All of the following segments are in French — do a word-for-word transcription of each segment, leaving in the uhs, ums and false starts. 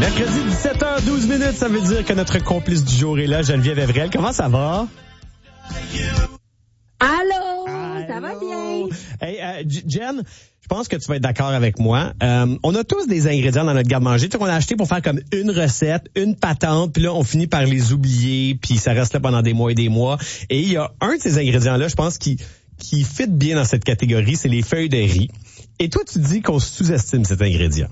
Mercredi dix-sept heures douze minutes, ça veut dire que notre complice du jour est là, Geneviève Evrel. Comment ça va? Allô, Allô? Ça va bien? Hey, euh, Jen, je pense que tu vas être d'accord avec moi. Euh, on a tous des ingrédients dans notre garde-manger qu'on a acheté pour faire comme une recette, une patente, puis là, on finit par les oublier, puis ça reste là pendant des mois et des mois. Et il y a un de ces ingrédients-là, je pense, qui qui fit bien dans cette catégorie, c'est les feuilles de riz. Et toi, tu dis qu'on sous-estime cet ingrédient.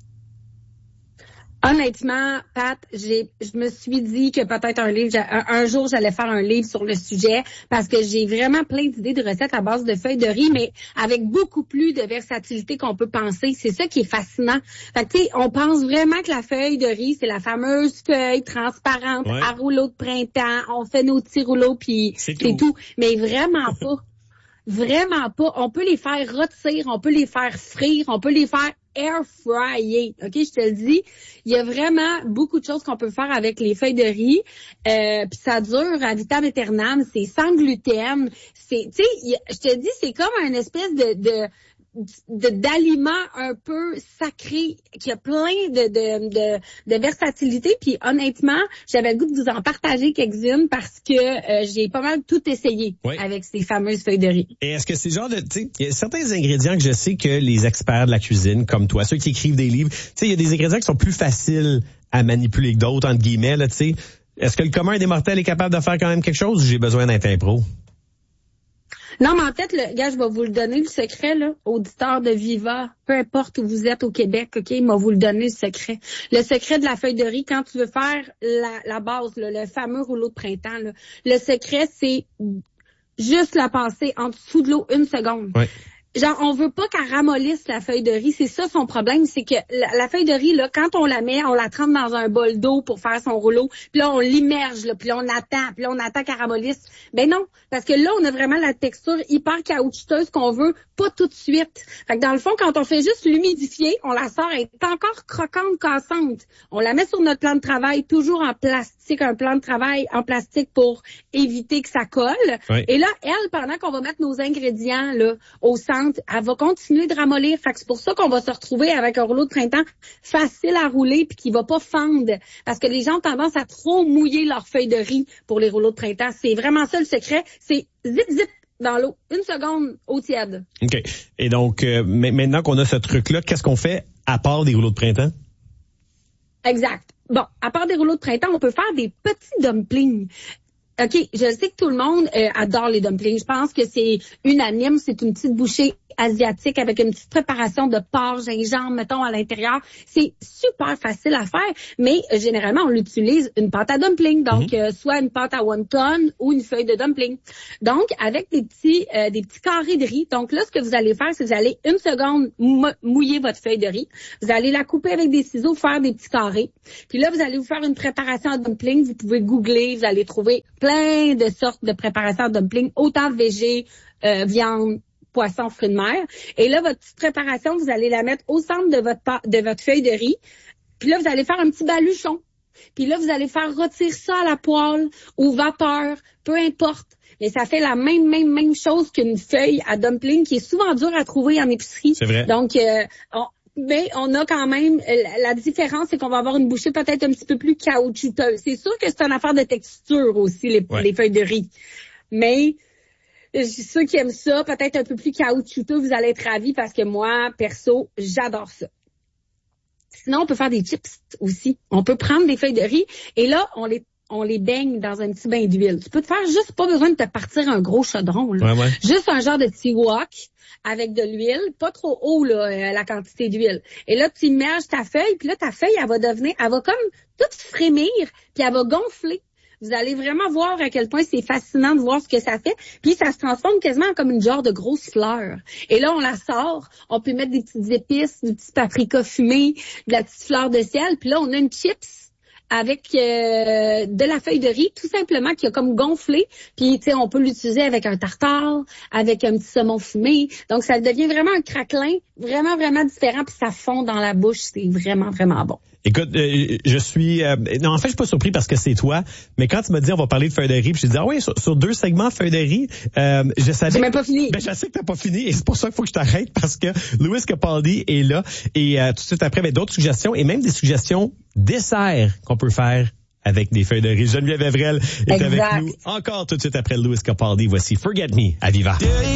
Honnêtement, Pat, j'ai, je me suis dit que peut-être un livre, un, un jour, j'allais faire un livre sur le sujet parce que j'ai vraiment plein d'idées de recettes à base de feuilles de riz, mais avec beaucoup plus de versatilité qu'on peut penser. C'est ça qui est fascinant. Fait que, tu sais, on pense vraiment que la feuille de riz, c'est la fameuse feuille transparente Ouais. à rouleau de printemps. On fait nos petits rouleaux puis C'est c'est tout. tout. Mais vraiment pas. Vraiment pas. On peut les faire rôtir, on peut les faire frire, on peut les faire air fryer. OK, je te le dis. Il y a vraiment beaucoup de choses qu'on peut faire avec les feuilles de riz. Euh, puis ça dure à vitam aeternam, c'est sans gluten. C'est, tu sais, je te dis, c'est comme un espèce de, de de d'aliments un peu sacrés qui a plein de de de, de versatilité. Puis honnêtement, j'avais le goût de vous en partager quelques-unes parce que euh, j'ai pas mal tout essayé Oui. avec ces fameuses feuilles de riz. Et est-ce que c'est genre de, tu sais, il y a certains ingrédients que je sais que les experts de la cuisine, comme toi, ceux qui écrivent des livres, tu sais, il y a des ingrédients qui sont plus faciles à manipuler que d'autres, entre guillemets, là, tu sais. Est-ce que le commun des mortels est capable de faire quand même quelque chose ou j'ai besoin d'être un pro? Non, mais en fait, le gars, je vais vous le donner, le secret, là, auditeur de Viva, peu importe où vous êtes au Québec, OK, il va vous le donner, le secret. Le secret de la feuille de riz, quand tu veux faire la, la base, là, le fameux rouleau de printemps, là, le secret, c'est juste la passer en dessous de l'eau une seconde. Ouais. Genre, on veut pas qu'elle ramollisse la feuille de riz. C'est ça son problème, c'est que la, la feuille de riz, là, quand on la met, on la trempe dans un bol d'eau pour faire son rouleau, puis là, on l'immerge, là, puis là, on attend, puis là, on attend qu'elle ramollisse. Ben non, parce que là, on a vraiment la texture hyper caoutchouteuse qu'on veut pas tout de suite. Fait que dans le fond, quand on fait juste l'humidifier, on la sort, elle est encore croquante, cassante. On la met sur notre plan de travail, toujours en plastique, un plan de travail en plastique pour éviter que ça colle. Oui. Et là, elle, pendant qu'on va mettre nos ingrédients, là, au centre, elle va continuer de ramollir. Fait que c'est pour ça qu'on va se retrouver avec un rouleau de printemps facile à rouler puis qui va pas fendre. Parce que les gens ont tendance à trop mouiller leur feuille de riz pour les rouleaux de printemps. C'est vraiment ça le secret. C'est zip, zip dans l'eau. Une seconde eau tiède. OK. Et donc, euh, maintenant qu'on a ce truc-là, qu'est-ce qu'on fait à part des rouleaux de printemps? Exact. Bon, à part des rouleaux de printemps, on peut faire des petits dumplings. OK, je sais que tout le monde euh, adore les dumplings. Je pense que c'est unanime. C'est une petite bouchée asiatique avec une petite préparation de porc, gingembre, mettons, à l'intérieur. C'est super facile à faire, mais euh, généralement, on l'utilise une pâte à dumpling. Donc, mm-hmm. euh, soit une pâte à wonton ou une feuille de dumpling. Donc, avec des petits euh, des petits carrés de riz. Donc là, ce que vous allez faire, c'est que vous allez une seconde mou- mouiller votre feuille de riz. Vous allez la couper avec des ciseaux, faire des petits carrés. Puis là, vous allez vous faire une préparation à dumpling. Vous pouvez googler, vous allez trouver plein de sortes de préparations à dumpling, autant végé, euh, viande, poisson, fruits de mer. Et là, votre petite préparation, vous allez la mettre au centre de votre pa- de votre feuille de riz. Puis là, vous allez faire un petit baluchon. Puis là, vous allez faire rôtir ça à la poêle ou vapeur, peu importe. Mais ça fait la même, même, même chose qu'une feuille à dumpling qui est souvent dure à trouver en épicerie. C'est vrai. Donc, euh, on, mais on a quand même, la, la différence, c'est qu'on va avoir une bouchée peut-être un petit peu plus caoutchouteuse. C'est sûr que c'est une affaire de texture aussi, les, ouais. les feuilles de riz. Mais ceux qui aiment ça, peut-être un peu plus caoutchouteux, vous allez être ravis parce que moi, perso, j'adore ça. Sinon, on peut faire des chips aussi. On peut prendre des feuilles de riz et là, on les on les baigne dans un petit bain d'huile. Tu peux te faire juste pas besoin de te partir un gros chaudron, là. Ouais, ouais. Juste un genre de petit wok avec de l'huile, pas trop haut là, la quantité d'huile. Et là, tu immerges ta feuille, puis là, ta feuille, elle va devenir, elle va comme toute frémir, puis elle va gonfler. Vous allez vraiment voir à quel point c'est fascinant de voir ce que ça fait. Puis ça se transforme quasiment comme une genre de grosse fleur. Et là, on la sort. On peut mettre des petites épices, du petit paprika fumé, de la petite fleur de ciel. Puis là, on a une chips avec euh, de la feuille de riz, tout simplement, qui a comme gonflé. Puis, tu sais, on peut l'utiliser avec un tartare, avec un petit saumon fumé. Donc, ça devient vraiment un craquelin, vraiment, vraiment différent. Puis ça fond dans la bouche. C'est vraiment, vraiment bon. Écoute, euh, je suis... Euh, non, en fait, je suis pas surpris parce que c'est toi, mais quand tu m'as dit on va parler de feuilles de riz, puis j'ai dit, ah oui, sur, sur deux segments feuilles de riz, euh, je savais... J'ai même pas fini. Ben, je sais que t'as pas fini, et c'est pour ça qu'il faut que je t'arrête, parce que Louis Capaldi est là, et euh, tout de suite après, ben, d'autres suggestions, et même des suggestions desserts qu'on peut faire avec des feuilles de riz. Geneviève Evrel est exact. avec nous encore tout de suite après Louis Capaldi. Voici Forget Me à Viva.